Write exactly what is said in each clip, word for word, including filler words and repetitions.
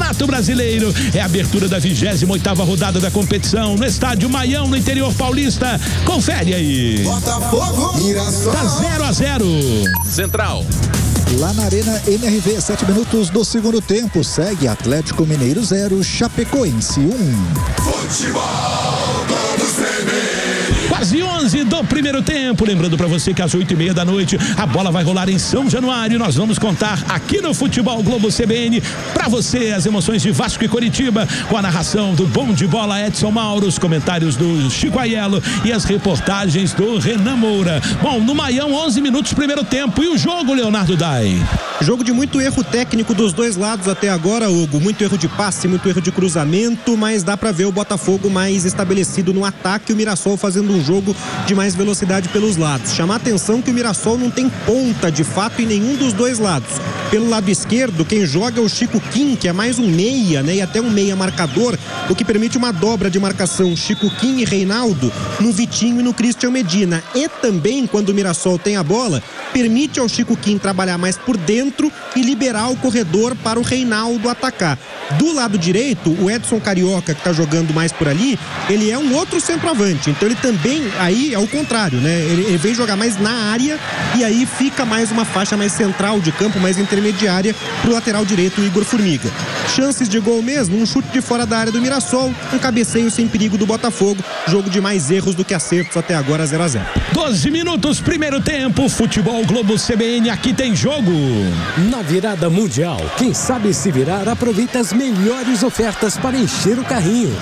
Campeonato Brasileiro. É a abertura da vigésima oitava rodada da competição no estádio Maião, no interior paulista. Confere aí. Botafogo, Mirassol. Tá zero a zero. Central. Lá na Arena N R V, sete minutos do segundo tempo. Segue Atlético Mineiro zero, Chapecoense um. Futebol, vamos tremer. Quase onze do primeiro tempo. Lembrando pra você que às oito e meia da noite a bola vai rolar em São Januário. Nós vamos contar aqui no Futebol Globo C B N pra você as emoções de Vasco e Coritiba, com a narração do bom de bola Edson Mauro, os comentários do Chico Aiello e as reportagens do Renan Moura. Bom, no Maião, onze minutos primeiro tempo. E o jogo, Leonardo Dai? Jogo de muito erro técnico dos dois lados até agora, Hugo. Muito erro de passe, muito erro de cruzamento, mas dá pra ver o Botafogo mais estabelecido no ataque e o Mirassol fazendo um jogo de mais velocidade pelos lados. Chamar a atenção que o Mirassol não tem ponta de fato em nenhum dos dois lados. Pelo lado esquerdo, quem joga é o Chico Kim, que é mais um meia, né? E até um meia marcador, o que permite uma dobra de marcação. Chico Kim e Reinaldo no Vitinho e no Christian Medina. E também, quando o Mirassol tem a bola, permite ao Chico Kim trabalhar mais por dentro e liberar o corredor para o Reinaldo atacar. Do lado direito, o Edson Carioca, que está jogando mais por ali, ele é um outro centroavante. Então ele também, aí é o contrário, né? Ele, ele vem jogar mais na área e aí fica mais uma faixa mais central de campo, mais intermediária para o lateral direito, o Igor Formiga. Chances de gol mesmo, um chute de fora da área do Mirassol, um cabeceio sem perigo do Botafogo. Jogo de mais erros do que acertos até agora, zero a zero. doze minutos, primeiro tempo, Futebol Globo C B N, aqui tem jogo. Na virada mundial, quem sabe se virar, aproveita as melhores ofertas para encher o carrinho.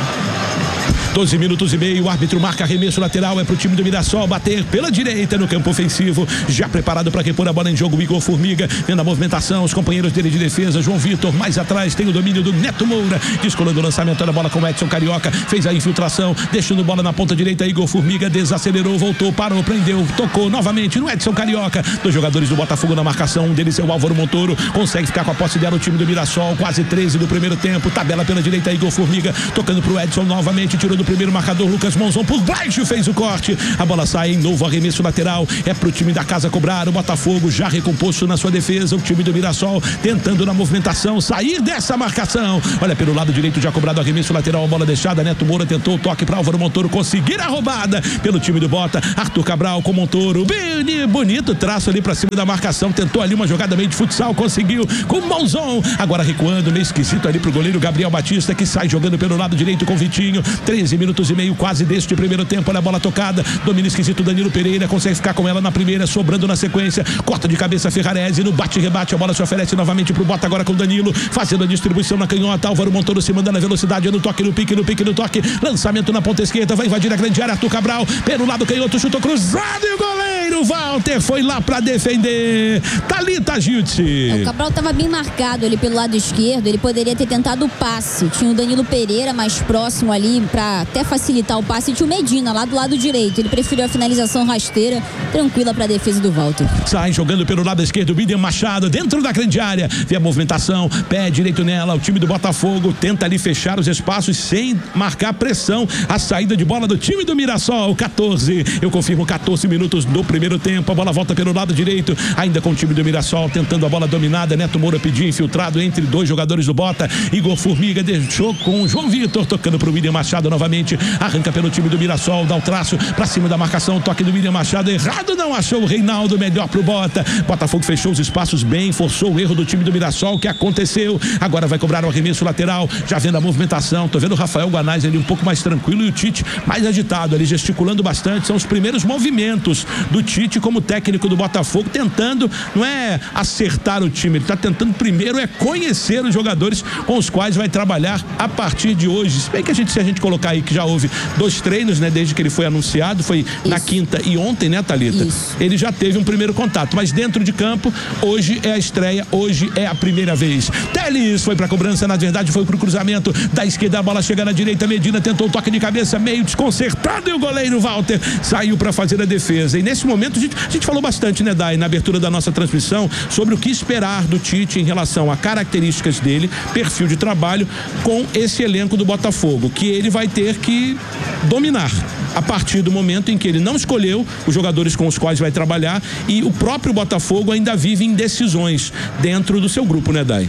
doze minutos e meio, o árbitro marca arremesso lateral, é pro time do Mirassol bater pela direita no campo ofensivo, já preparado para repor a bola em jogo, o Igor Formiga, vendo a movimentação, os companheiros dele de defesa, João Vitor, mais atrás tem o domínio do Neto Moura, descolando o lançamento da bola com o Edson Carioca, fez a infiltração, deixando bola na ponta direita, Igor Formiga desacelerou, voltou, parou, prendeu, tocou novamente no Edson Carioca, dois jogadores do Botafogo na marcação, um deles é o Álvaro Montoro, consegue ficar com a posse dela o time do Mirassol, quase treze do primeiro tempo, tabela pela direita, Igor Formiga, tocando pro Edson novamente, tirou do primeiro marcador, Lucas Monzon por baixo, fez o corte, a bola sai em novo arremesso lateral, é pro time da casa cobrar, o Botafogo já recomposto na sua defesa, o time do Mirassol tentando na movimentação sair dessa marcação, olha pelo lado direito já cobrado arremesso lateral, a bola deixada, Neto Moura tentou o toque para Álvaro Montoro conseguir a roubada pelo time do Bota, Arthur Cabral com Montoro, bem bonito traço ali pra cima da marcação, tentou ali uma jogada meio de futsal, conseguiu com Monzon, agora recuando, meio esquisito ali pro goleiro Gabriel Batista, que sai jogando pelo lado direito com Vitinho, treze minutos e meio quase deste primeiro tempo, olha a bola tocada, domínio esquisito, Danilo Pereira consegue ficar com ela na primeira, sobrando na sequência, corta de cabeça Ferrarese, no bate-rebate, a bola se oferece novamente pro Bota agora com o Danilo, fazendo a distribuição na canhota, Álvaro Montoro se mandando na velocidade, no toque, no pique, no pique, no toque, lançamento na ponta esquerda, vai invadir a grande área, Arthur Cabral, pelo lado canhoto, chutou cruzado e o goleiro Walter foi lá pra defender. Thalita Giltzi. O Cabral tava bem marcado ali pelo lado esquerdo, ele poderia ter tentado o passe, tinha o Danilo Pereira mais próximo ali pra até facilitar o passe, e tinha o Medina lá do lado direito, ele preferiu a finalização rasteira, tranquila pra defesa do Walter. Sai jogando pelo lado esquerdo, William Machado dentro da grande área, vê a movimentação, pé direito nela, o time do Botafogo tenta ali fechar os espaços sem marcar pressão, a saída de bola do time do Mirassol, catorze, eu confirmo catorze minutos do primeiro tempo, a bola volta pelo lado direito, ainda com o time do Mirassol tentando a bola dominada, Neto Moura pediu infiltrado entre dois jogadores do Bota, Igor Formiga deixou com o João Vitor, tocando pro William Machado novamente, arranca pelo time do Mirassol, dá o traço pra cima da marcação, toque do William Machado, errado não achou o Reinaldo, melhor pro Bota, Botafogo fechou os espaços bem, forçou o erro do time do Mirassol, que aconteceu, agora vai cobrar o arremesso lateral, já vendo a movimentação, tô vendo o Rafael Guanais ali um pouco mais tranquilo e o Tite mais agitado ali, gesticulando bastante, são os primeiros movimentos do Tite como técnico do Botafogo, tentando, não é acertar o time, ele tá tentando primeiro é conhecer os jogadores com os quais vai trabalhar a partir de hoje, se bem que a gente, se a gente colocar aí que já houve dois treinos, né, desde que ele foi anunciado, foi Isso. na quinta e ontem, né, Thalita? Isso. Ele já teve um primeiro contato, mas dentro de campo, hoje é a estreia, hoje é a primeira vez. Teles foi pra cobrança, na verdade foi pro cruzamento da esquerda, a bola chega na direita, Medina tentou o toque de cabeça, meio desconcertado e o goleiro Walter saiu pra fazer a defesa. E nesse momento a gente, a gente falou bastante, né, Dai, na abertura da nossa transmissão, sobre o que esperar do Tite em relação a características dele, perfil de trabalho com esse elenco do Botafogo, que ele vai ter que dominar a partir do momento em que ele não escolheu os jogadores com os quais vai trabalhar e o próprio Botafogo ainda vive indecisões dentro do seu grupo, né, Dai?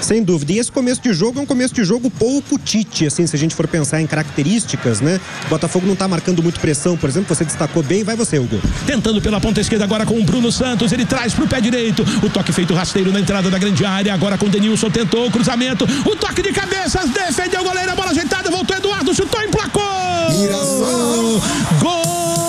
Sem dúvida. E esse começo de jogo é um começo de jogo pouco Tite, assim, se a gente for pensar em características, né? O Botafogo não tá marcando muito pressão, por exemplo, você destacou bem, vai você, Hugo. Tentando pela ponta esquerda agora com o Bruno Santos, ele traz pro pé direito, o toque feito rasteiro na entrada da grande área, agora com o Denilson, tentou o cruzamento, o toque de cabeças, defendeu o goleiro, a bola ajeitada, voltou Eduardo, chutou, emplacou! Mirassol! Gol!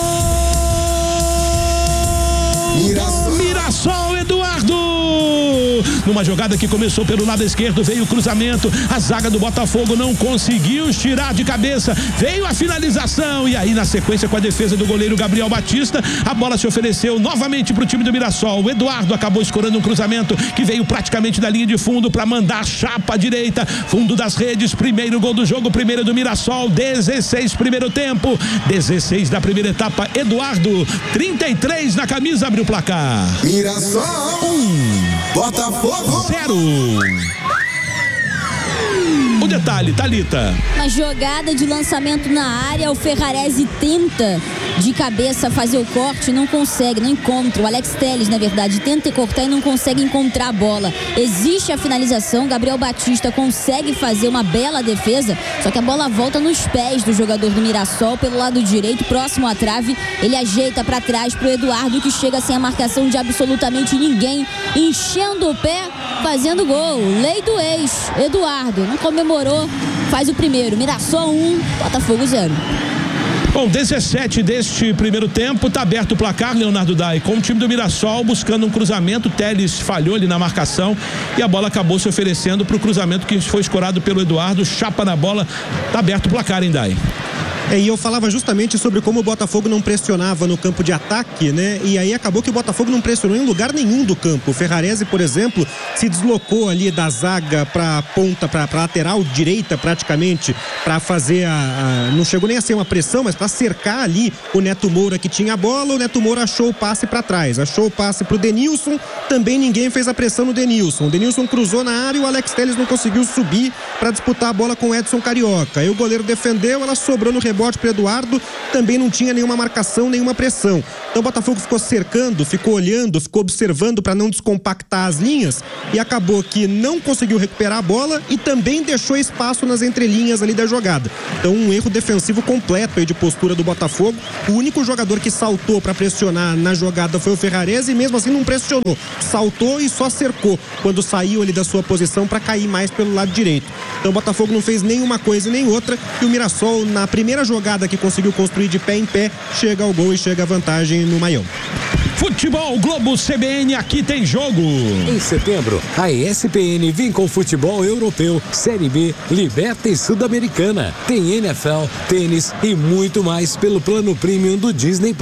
Mirassol! Mirassol, Eduardo! Numa jogada que começou pelo lado esquerdo, veio o cruzamento, a zaga do Botafogo não conseguiu tirar de cabeça, veio a finalização e aí na sequência com a defesa do goleiro Gabriel Batista, a bola se ofereceu novamente para o time do Mirassol. O Eduardo acabou escorando um cruzamento que veio praticamente da linha de fundo para mandar chapa à direita, fundo das redes, primeiro gol do jogo, primeiro do Mirassol, dezesseis primeiro tempo, dezesseis da primeira etapa, Eduardo, trinta e três na camisa, abre o placar. Mirassol! Um. Botafogo! Zero. O detalhe, Thalita. Uma jogada de lançamento na área, o Ferrarese tenta de cabeça fazer o corte, não consegue, não encontra. O Alex Telles, na verdade, tenta cortar e não consegue encontrar a bola. Existe a finalização, Gabriel Batista consegue fazer uma bela defesa, só que a bola volta nos pés do jogador do Mirassol, pelo lado direito, próximo à trave. Ele ajeita para trás pro Eduardo, que chega sem a marcação de absolutamente ninguém, enchendo o pé, fazendo gol. Lei do ex, Eduardo, não comemorou, faz o primeiro. Mirassol um, Botafogo zero. Bom, dezessete deste primeiro tempo, tá aberto o placar, Leonardo Dai, com o time do Mirassol buscando um cruzamento, Telles falhou ali na marcação e a bola acabou se oferecendo para o cruzamento que foi escorado pelo Eduardo, chapa na bola, tá aberto o placar, hein, Dai? É, e eu falava justamente sobre como o Botafogo não pressionava no campo de ataque, né? E aí acabou que o Botafogo não pressionou em lugar nenhum do campo. O Ferrarese, por exemplo, se deslocou ali da zaga para ponta, para lateral direita praticamente, para fazer a, a... não chegou nem a ser uma pressão, mas para cercar ali o Neto Moura que tinha a bola. O Neto Moura achou o passe para trás, achou o passe pro Denilson, também ninguém fez a pressão no Denilson. O Denilson cruzou na área e o Alex Telles não conseguiu subir para disputar a bola com o Edson Carioca. Aí o goleiro defendeu, ela sobrou no rebote para Eduardo, também não tinha nenhuma marcação, nenhuma pressão. Então o Botafogo ficou cercando, ficou olhando, ficou observando para não descompactar as linhas e acabou que não conseguiu recuperar a bola e também deixou espaço nas entrelinhas ali da jogada. Então um erro defensivo completo aí de postura do Botafogo. O único jogador que saltou para pressionar na jogada foi o Ferrarese e mesmo assim não pressionou. Saltou e só cercou quando saiu ali da sua posição para cair mais pelo lado direito. Então o Botafogo não fez nenhuma coisa nem outra e o Mirassol, na primeira jogada que conseguiu construir de pé em pé, chega ao gol e chega à vantagem no Maião. Futebol Globo C B N, aqui tem jogo. Em setembro, a E S P N vem com futebol europeu, Série B, Liberta e Sul-Americana. Tem N F L, tênis e muito mais pelo plano premium do Disney Plus.